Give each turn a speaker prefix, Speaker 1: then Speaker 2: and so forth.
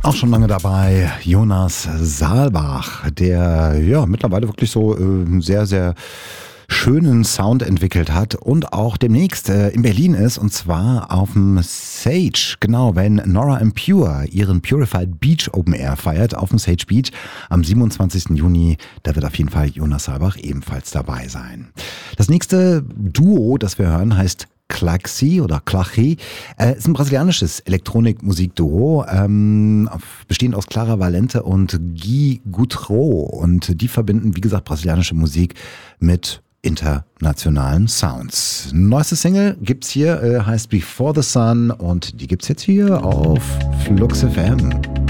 Speaker 1: Auch schon lange dabei, Jonas Saalbach, der ja mittlerweile wirklich so sehr, sehr schönen Sound entwickelt hat und auch demnächst in Berlin ist, und zwar auf dem Sage. Genau, wenn Nora En Pure ihren Purified Beach Open Air feiert auf dem Sage Beach am 27. Juni, da wird auf jeden Fall Jonas Saalbach ebenfalls dabei sein. Das nächste Duo, das wir hören, heißt Klaxi oder Klachi, ist ein brasilianisches Elektronikmusikduo, bestehend aus Clara Valente und Gui Gutro, und die verbinden, wie gesagt, brasilianische Musik mit internationalen Sounds. Neueste Single gibt's hier, heißt Before the Sun, und die gibt's jetzt hier auf Flux FM.